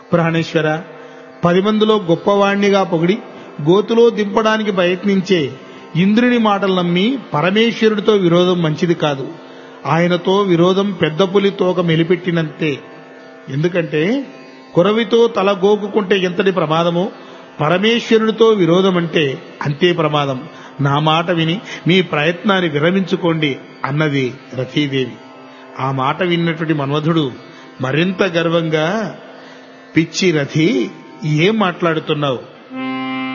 ప్రాణేశ్వర, 10 మందిలో గొప్పవాణ్ణిగా పొగిడి గోతులో దింపడానికి ప్రయత్నించే ఇంద్రుని మాటలు నమ్మి పరమేశ్వరుడితో విరోధం మంచిది కాదు. ఆయనతో విరోధం పెద్ద పులి తోక మెలిపెట్టినంతే. ఎందుకంటే కొరవితో తల గోకుకుంటే ఎంతటి ప్రమాదమో పరమేశ్వరుడితో విరోధం అంటే అంతే ప్రమాదం. నా మాట విని మీ ప్రయత్నాన్ని విరమించుకోండి అన్నది రతీదేవి. ఆ మాట విన్నటువంటి మన్మధుడు మరింత గర్వంగా, పిచ్చి రథి, ఏం మాట్లాడుతున్నావు?